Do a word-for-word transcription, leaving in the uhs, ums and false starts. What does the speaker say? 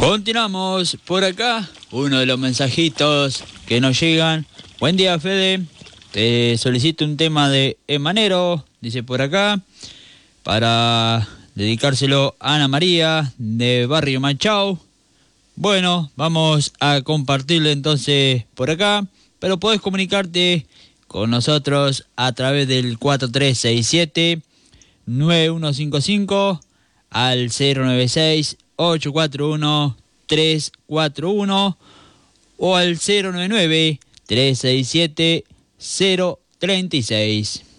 Continuamos por acá, uno de los mensajitos que nos llegan. Buen día, Fede, te solicito un tema de Emanero, dice por acá, para dedicárselo a Ana María de Barrio Machao. Bueno, vamos a compartirlo entonces por acá, pero podés comunicarte con nosotros a través del cuatro tres seis siete nueve uno cinco cinco al cero nueve seis ocho cuatro uno tres cuatro uno o al cero nueve nueve tres seis siete cero tres seis.